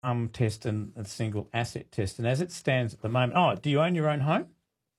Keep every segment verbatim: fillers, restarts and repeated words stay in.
um test and a single asset test. And as it stands at the moment, oh, do you own your own home?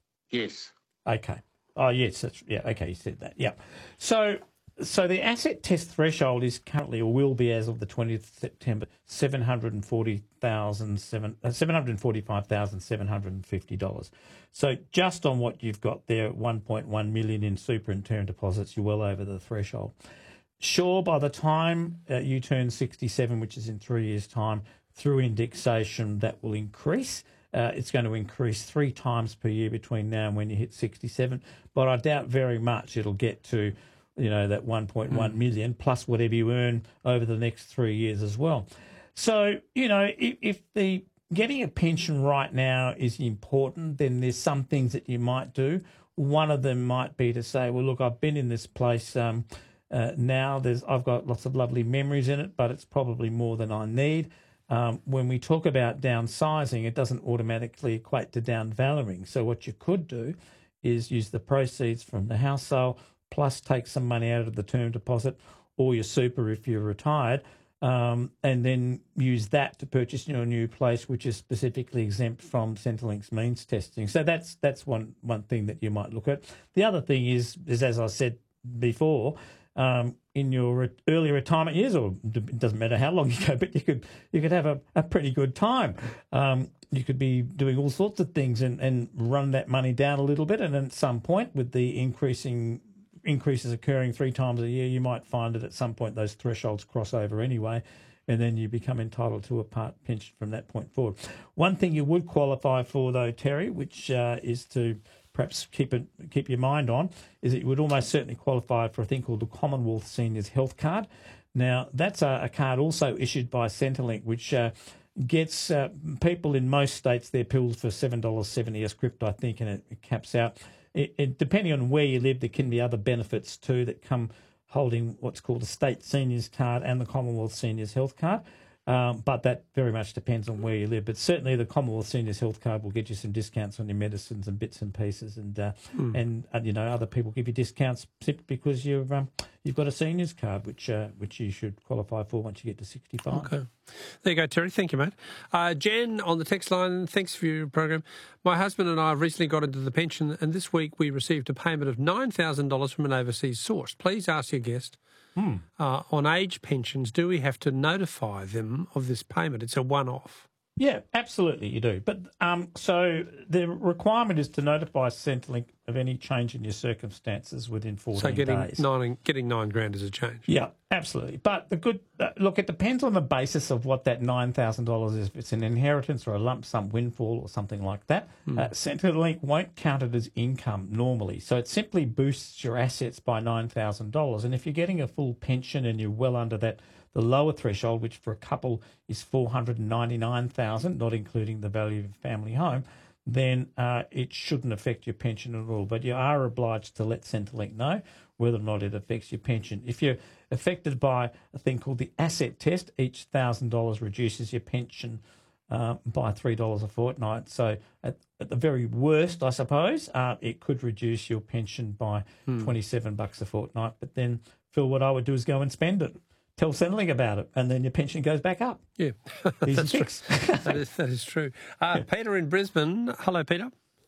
Yes. Okay. Oh, yes. That's, yeah. Okay. You said that. Yeah. So, so the asset test threshold is currently, or will be as of the twentieth of September, seven hundred forty thousand seven uh, seven hundred forty-five thousand seven hundred fifty dollars. So just on what you've got there, one point one million in super and term deposits, you're well over the threshold. Sure, by the time uh, you turn sixty-seven, which is in three years' time, through indexation, that will increase. Uh, it's going to increase three times per year between now and when you hit sixty-seven. But I doubt very much it'll get to, you know, that one point one mm. million plus whatever you earn over the next three years as well. So, you know, if, if the getting a pension right now is important, then there's some things that you might do. One of them might be to say, well, look, I've been in this place um, uh, now. There's I've got lots of lovely memories in it, but it's probably more than I need. Um, when we talk about downsizing, it doesn't automatically equate to downvaluing. So what you could do is use the proceeds from the house sale plus take some money out of the term deposit or your super if you're retired, um, and then use that to purchase your new place, which is specifically exempt from Centrelink's means testing. So that's that's one one thing that you might look at. The other thing is, is as I said before, um, in your re- early retirement years, or it doesn't matter how long you go, but you could you could have a, a pretty good time. Um, you could be doing all sorts of things and, and run that money down a little bit, and at some point, with the increasing increases occurring three times a year, you might find that at some point those thresholds cross over anyway, and then you become entitled to a part pension from that point forward. One thing you would qualify for, though, Terry, which uh, is to perhaps keep it keep your mind on, is that you would almost certainly qualify for a thing called the Commonwealth Seniors Health Card. Now, that's a, a card also issued by Centrelink, which uh, gets uh, people in most states their pills for seven dollars seventy a script, I think, and it, it caps out. It, it, depending on where you live, there can be other benefits too that come holding what's called a state seniors card and the Commonwealth Seniors Health Card. Um, but that very much depends on where you live. But certainly the Commonwealth Seniors Health Card will get you some discounts on your medicines and bits and pieces, and uh, mm. and uh, you know, other people give you discounts simply because you've um, you've got a seniors card, which uh, which you should qualify for once you get to sixty-five. Okay, there you go, Terry. Thank you, mate. Uh, Jan on the text line. Thanks for your program. My husband and I have recently got into the pension, and this week we received a payment of nine thousand dollars from an overseas source. Please ask your guest. Hmm. Uh, on age pensions, do we have to notify them of this payment? It's a one-off. Yeah, absolutely you do. But um, so the requirement is to notify Centrelink of any change in your circumstances within fourteen so getting days. Nine, getting nine grand is a change. Yeah, absolutely. But the good uh, look, it depends on the basis of what that nine thousand dollars is. If it's an inheritance or a lump sum windfall or something like that, mm. uh, Centrelink won't count it as income normally. So it simply boosts your assets by nine thousand dollars. And if you're getting a full pension and you're well under that, the lower threshold, which for a couple is four hundred ninety-nine thousand dollars, not including the value of your family home, then uh, it shouldn't affect your pension at all. But you are obliged to let Centrelink know whether or not it affects your pension. If you're affected by a thing called the asset test, each one thousand dollars reduces your pension uh, by three dollars a fortnight. So at, at the very worst, I suppose, uh, it could reduce your pension by hmm. twenty-seven bucks a fortnight. But then, Phil, what I would do is go and spend it. Tell Centrelink about it, and then your pension goes back up. Yeah, that's true. that, is, that is true. Uh, yeah. Peter in Brisbane. Hello, Peter.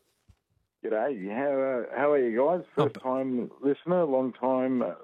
G'day. How, uh, how are you guys? First oh. time listener, long time. Uh,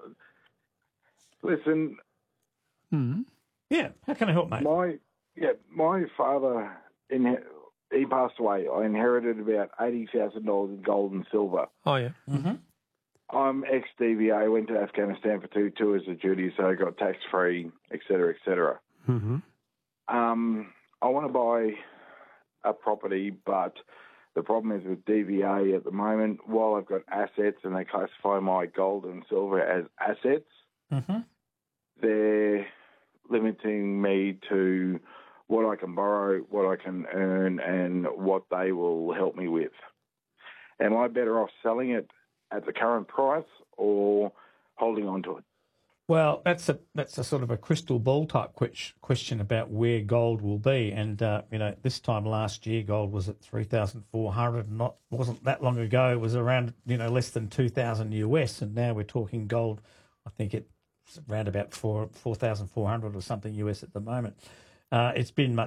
listen. Mm-hmm. Yeah, how can I help, mate? My, yeah, my father, in, he passed away. I inherited about eighty thousand dollars in gold and silver. Oh, yeah. Mm-hmm. I'm ex-D V A, went to Afghanistan for two tours of duty, so I got tax-free, et cetera, et cetera. Mm-hmm. Um, I want to buy a property, but the problem is with D V A at the moment, while I've got assets and they classify my gold and silver as assets, mm-hmm. they're limiting me to what I can borrow, what I can earn, and what they will help me with. Am I better off selling it at the current price or holding on to it? Well, that's a that's a sort of a crystal ball type question about where gold will be. And uh, you know, this time last year, gold was at three thousand four hundred. Not wasn't that long ago. It was around you know less than two thousand U S, and now we're talking gold. I think it's around about four four thousand four hundred or something U S at the moment. Uh, it's been